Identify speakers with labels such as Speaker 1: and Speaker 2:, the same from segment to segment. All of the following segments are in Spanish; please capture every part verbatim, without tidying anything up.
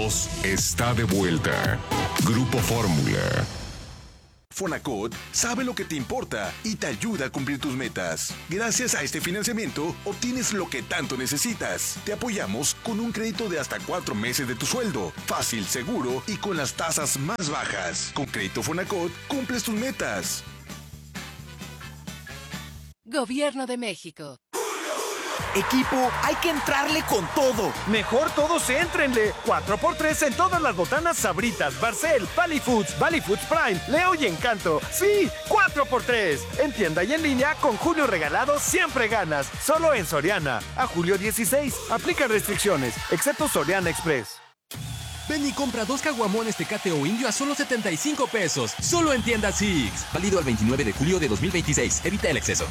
Speaker 1: voz está de vuelta. Grupo Fórmula.
Speaker 2: Fonacot sabe lo que te importa y te ayuda a cumplir tus metas. Gracias a este financiamiento, obtienes lo que tanto necesitas. Te apoyamos con un crédito de hasta cuatro meses de tu sueldo. Fácil, seguro y con las tasas más bajas. Con Crédito Fonacot, cumples tus metas.
Speaker 3: Gobierno de México.
Speaker 4: Equipo, hay que entrarle con todo.
Speaker 5: Mejor todos éntrenle. cuatro por tres en todas las botanas Sabritas, Barcel, Valley Foods, Valley Foods Prime, Leo y Encanto. Sí, cuatro por tres. En tienda y en línea, con Julio Regalado siempre ganas. Solo en Soriana. A julio dieciséis. Aplica restricciones, excepto Soriana Express.
Speaker 6: Ven y compra dos caguamones Tecate o Indio a solo setenta y cinco pesos. Solo en tienda Six.
Speaker 7: Válido al veintinueve de julio de dos mil veintiséis. Evita el exceso.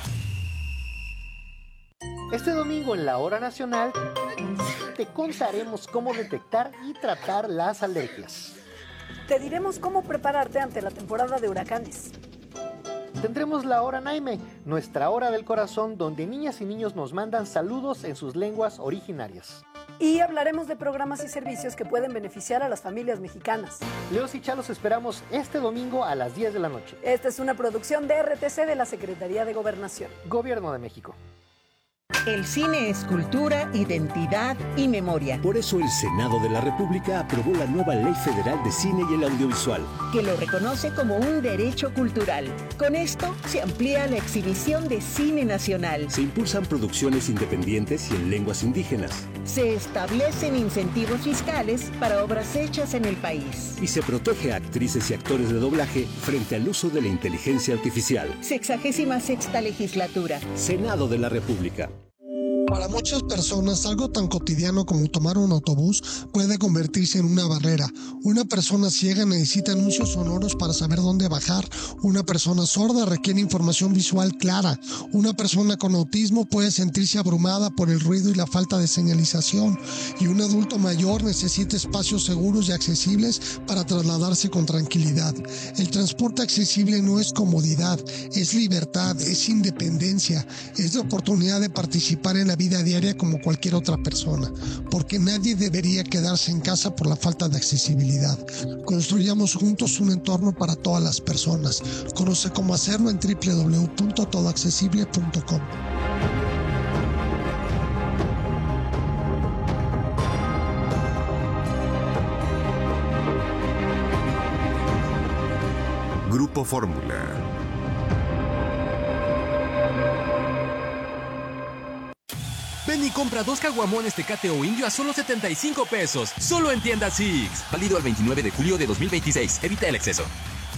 Speaker 8: Este domingo en la Hora Nacional te contaremos cómo detectar y tratar las alergias.
Speaker 9: Te diremos cómo prepararte ante la temporada de huracanes.
Speaker 8: Tendremos la Hora Naime, nuestra hora del corazón, donde niñas y niños nos mandan saludos en sus lenguas originarias.
Speaker 9: Y hablaremos de programas y servicios que pueden beneficiar a las familias mexicanas.
Speaker 8: Leos y Chalos esperamos este domingo a las diez de la noche.
Speaker 9: Esta es una producción de R T C de la Secretaría de Gobernación.
Speaker 8: Gobierno de México.
Speaker 10: El cine es cultura, identidad y memoria.
Speaker 11: Por eso el Senado de la República aprobó la nueva Ley Federal de Cine y el Audiovisual,
Speaker 10: que lo reconoce como un derecho cultural. Con esto se amplía la exhibición de cine nacional.
Speaker 11: Se impulsan producciones independientes y en lenguas indígenas.
Speaker 10: Se establecen incentivos fiscales para obras hechas en el país.
Speaker 11: Y se protege a actrices y actores de doblaje frente al uso de la inteligencia artificial.
Speaker 10: Sexagésima sexta legislatura.
Speaker 11: Senado de la República.
Speaker 12: Para muchas personas, algo tan cotidiano como tomar un autobús puede convertirse en una barrera. Una persona ciega necesita anuncios sonoros para saber dónde bajar. Una persona sorda requiere información visual clara. Una persona con autismo puede sentirse abrumada por el ruido y la falta de señalización. Y un adulto mayor necesita espacios seguros y accesibles para trasladarse con tranquilidad. El transporte accesible no es comodidad, es libertad, es independencia, es la oportunidad de participar en la vida diaria como cualquier otra persona, porque nadie debería quedarse en casa por la falta de accesibilidad. Construyamos juntos un entorno para todas las personas. Conoce cómo hacerlo en doble u doble u doble u punto todo accesible punto com.
Speaker 1: Grupo Fórmula.
Speaker 6: Ven y compra dos caguamones Tecate o Indio a solo setenta y cinco pesos. Solo en tienda Six.
Speaker 7: Válido al veintinueve de julio de dos mil veintiséis. Evita el exceso.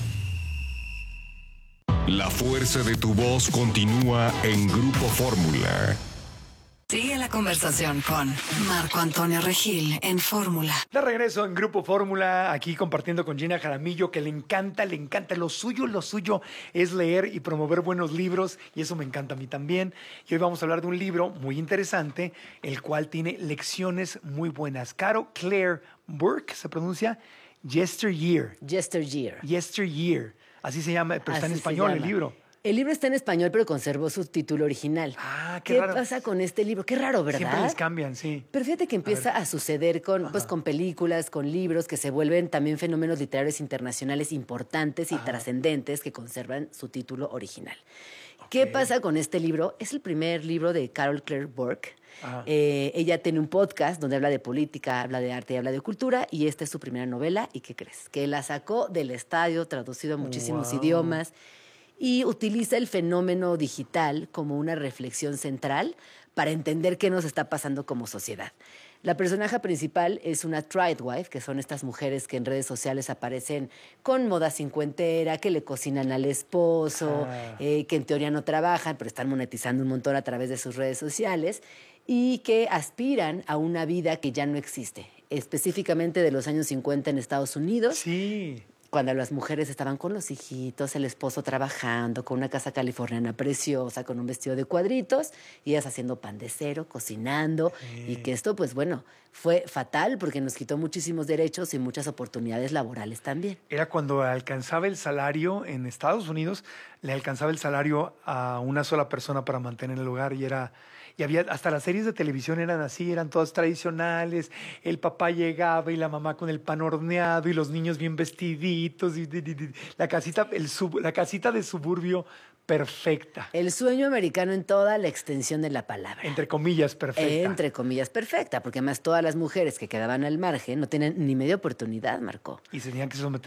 Speaker 1: La fuerza de tu voz continúa en Grupo Fórmula.
Speaker 3: Sigue la conversación con Marco Antonio Regil en Fórmula.
Speaker 5: De regreso en Grupo Fórmula, aquí compartiendo con Gina Jaramillo, que le encanta, le encanta. Lo suyo, lo suyo es leer y promover buenos libros, y eso me encanta a mí también. Y hoy vamos a hablar de un libro muy interesante, el cual tiene lecciones muy buenas. Caro Claire Burke, se pronuncia Yesteryear.
Speaker 13: Yesteryear.
Speaker 5: Yesteryear. Así se llama, pero está en español el libro.
Speaker 13: El libro está en español, pero conservó su título original.
Speaker 5: Ah, qué,
Speaker 13: ¿Qué
Speaker 5: raro.
Speaker 13: pasa con este libro? Qué raro, ¿verdad?
Speaker 5: Siempre les cambian, sí.
Speaker 13: Pero fíjate que empieza a, a suceder con, pues, con películas, con libros, que se vuelven también fenómenos literarios internacionales importantes y Ajá. trascendentes que conservan su título original. Okay. ¿Qué pasa con este libro? Es el primer libro de Carol Claire Burke. Eh, ella tiene un podcast donde habla de política, habla de arte y habla de cultura, y esta es su primera novela. ¿Y qué crees? Que la sacó del estadio, traducido a muchísimos wow. idiomas, y utiliza el fenómeno digital como una reflexión central para entender qué nos está pasando como sociedad. La personaje principal es una tradwife, que son estas mujeres que en redes sociales aparecen con moda cincuentera, que le cocinan al esposo, ah. eh, que en teoría no trabajan, pero están monetizando un montón a través de sus redes sociales, y que aspiran a una vida que ya no existe, específicamente de los años cincuenta en Estados Unidos.
Speaker 5: Sí.
Speaker 13: Cuando las mujeres estaban con los hijitos, el esposo trabajando, con una casa californiana preciosa, con un vestido de cuadritos, y ellas haciendo pan de cero, cocinando, sí. y que esto, pues bueno, fue fatal porque nos quitó muchísimos derechos y muchas oportunidades laborales también.
Speaker 5: Era cuando alcanzaba el salario en Estados Unidos, le alcanzaba el salario a una sola persona para mantener el hogar, y era... Y había, hasta las series de televisión eran así, eran todas tradicionales. El papá llegaba y la mamá con el pan horneado y los niños bien vestiditos. Y, y, y, y, la, casita, el sub, la casita de suburbio perfecta.
Speaker 13: El sueño americano en toda la extensión de la palabra.
Speaker 5: Entre comillas, perfecta.
Speaker 13: Entre comillas, perfecta, porque además todas las mujeres que quedaban al margen no tenían ni media oportunidad, Marco.
Speaker 5: Y se tenían que someter